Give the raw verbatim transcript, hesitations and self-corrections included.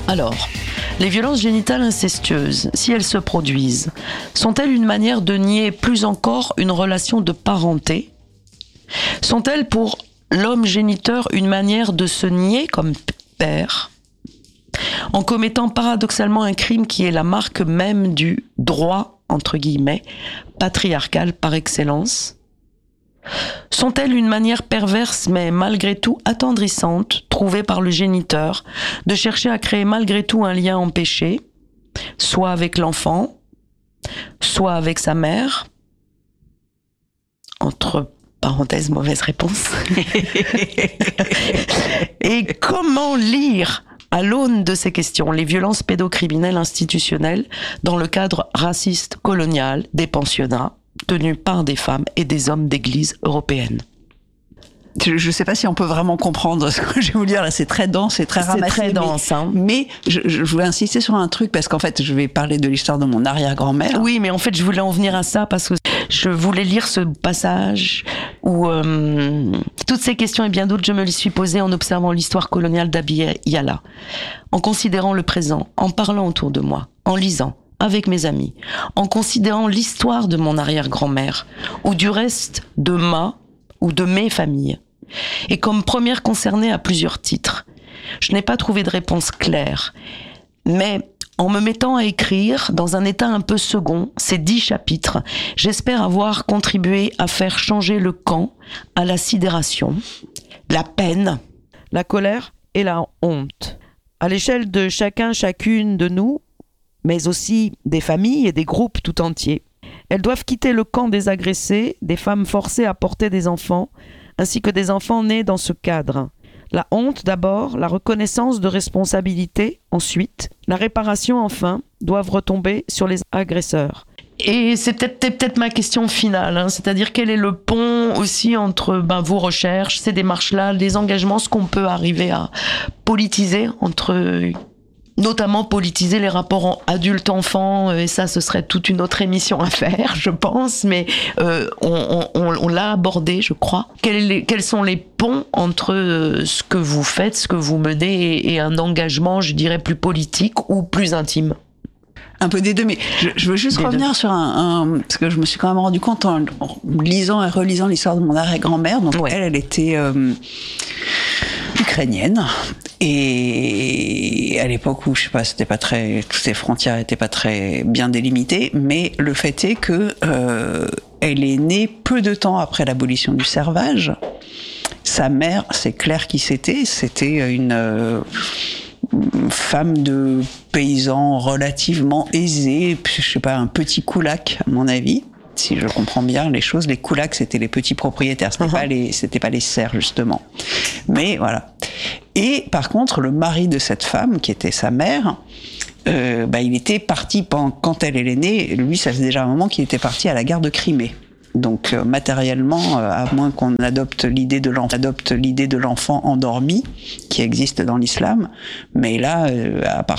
Alors, les violences génitales incestueuses, si elles se produisent, sont-elles une manière de nier plus encore une relation de parenté ? Sont-elles pour l'homme géniteur une manière de se nier comme père ? En commettant paradoxalement un crime qui est la marque même du droit, entre guillemets, patriarcal par excellence ? Sont-elles une manière perverse mais malgré tout attendrissante, trouvée par le géniteur, de chercher à créer malgré tout un lien empêché, soit avec l'enfant, soit avec sa mère ? Entre parenthèses, mauvaise réponse. Et comment lire, à l'aune de ces questions, les violences pédocriminelles institutionnelles dans le cadre raciste colonial des pensionnats tenus par des femmes et des hommes d'église européennes? Je ne sais pas si on peut vraiment comprendre ce que je vais vous dire là, c'est très dense, c'est très ramassé. C'est très dense, mais, hein. Mais je, je voulais insister sur un truc parce qu'en fait, je vais parler de l'histoire de mon arrière-grand-mère. Oui, mais en fait, je voulais en venir à ça parce que je voulais lire ce passage où euh, toutes ces questions et bien d'autres, je me les suis posées en observant l'histoire coloniale d'Abya Yala, en considérant le présent, en parlant autour de moi, en lisant avec mes amis, en considérant l'histoire de mon arrière-grand-mère ou du reste de ma ou de mes familles. Et comme première concernée à plusieurs titres, je n'ai pas trouvé de réponse claire. Mais en me mettant à écrire, dans un état un peu second, ces dix chapitres, j'espère avoir contribué à faire changer le camp à la sidération, la peine, la colère et la honte. À l'échelle de chacun, chacune de nous, mais aussi des familles et des groupes tout entiers. Elles doivent quitter le camp des agressés, des femmes forcées à porter des enfants, ainsi que des enfants nés dans ce cadre. La honte d'abord, la reconnaissance de responsabilité ensuite, la réparation enfin, doivent retomber sur les agresseurs. Et c'est peut-être, c'est peut-être ma question finale, hein, c'est-à-dire quel est le pont aussi entre ben, vos recherches, ces démarches-là, les engagements, ce qu'on peut arriver à politiser entre... notamment politiser les rapports adulte-enfant, et ça, ce serait toute une autre émission à faire, je pense, mais euh, on, on, on l'a abordé, je crois. Quels, quels sont les ponts entre euh, ce que vous faites, ce que vous menez, et, et un engagement, je dirais, plus politique ou plus intime ? Un peu des deux, mais je, je veux juste des revenir deux. sur un, un... Parce que je me suis quand même rendu compte en, en lisant et relisant l'histoire de mon arrière-grand-mère. Donc ouais. elle, elle était... Euh, ukrainienne, et à l'époque où je sais pas, c'était pas très, toutes ces frontières étaient pas très bien délimitées, mais le fait est que euh, elle est née peu de temps après l'abolition du servage. Sa mère, c'est clair qui c'était, c'était une euh, femme de paysan relativement aisée, je sais pas, un petit koulak à mon avis. Si je comprends bien les choses, les koulaks, c'était les petits propriétaires, c'était uh-huh. pas les, c'était pas les serfs, justement. Mais voilà. Et par contre, le mari de cette femme, qui était sa mère, euh, bah, il était parti pendant, quand elle, elle est née, lui, ça faisait déjà un moment qu'il était parti à la guerre de Crimée. Donc euh, matériellement, euh, à moins qu'on adopte l'idée de l'enfant, adopte l'idée de l'enfant endormi, qui existe dans l'islam, mais là, euh, à part